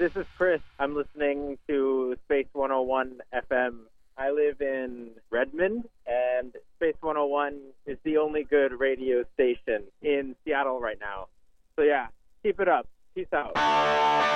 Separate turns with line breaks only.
This is Chris. I'm listening to Space 101 FM. I live in Redmond, and Space 101 is the only good radio station in Seattle right now. So yeah, keep it up. Peace out.